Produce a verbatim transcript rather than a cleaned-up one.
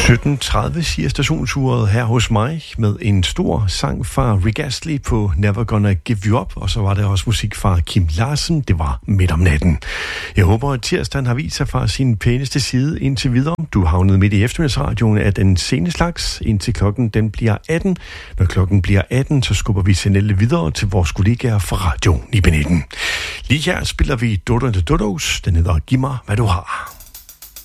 sytten tredive siger stationsuret her hos mig med en stor sang fra Rick Astley på Never Gonna Give You Up, og så var der også musik fra Kim Larsen, det var Midt om natten. Jeg håber, at tirsdagen har vist sig fra sin pæneste side indtil videre. Du havnede midt i eftermiddagsradioen af den sene slags, indtil klokken den bliver atten. Når klokken bliver atten, så skubber vi signalet videre til vores kollegaer fra Radio ni nitten. Lige her spiller vi Dodo and the Dodos, den hedder Giv mig, hvad du har.